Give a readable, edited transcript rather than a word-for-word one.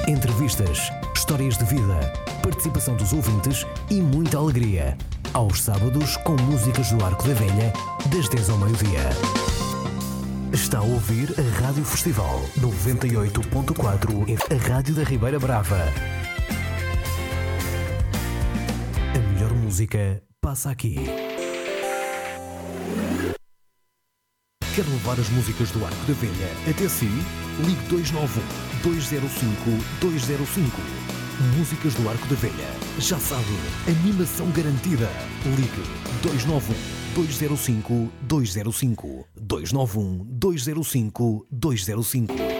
Entrevistas, histórias de vida, participação dos ouvintes e muita alegria. Aos sábados, com músicas do Arco da Velha, das 10 ao meio-dia. Está a ouvir a Rádio Festival 98.4, a Rádio da Ribeira Brava. A melhor música passa aqui. Quer levar as músicas do Arco da Velha até si? Ligue 291-205-205. Músicas do Arco da Velha. Já sabe, animação garantida. Ligue 291-205-205. 291-205-205.